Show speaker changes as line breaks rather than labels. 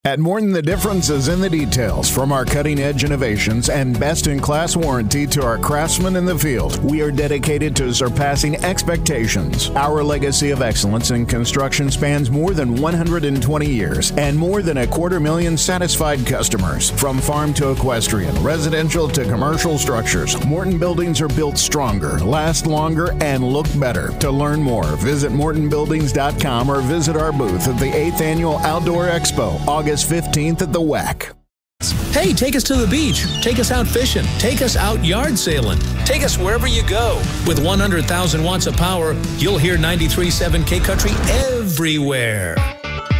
At Morton, the difference is in the details. From our cutting-edge innovations and best-in-class warranty to our craftsmen in the field, we are dedicated to surpassing expectations. Our legacy of excellence in construction spans more than 120 years and more than 250,000 satisfied customers. From farm to equestrian, residential to commercial structures, Morton buildings are built stronger, last longer, and look better. To learn more, visit mortonbuildings.com or visit our booth at the 8th Annual Outdoor Expo, August 15th at the WEC.
Hey, take us to the beach. Take us out fishing. Take us out yard sailing. Take us wherever you go. With 100,000 watts of power, you'll hear 93.7 K Country everywhere.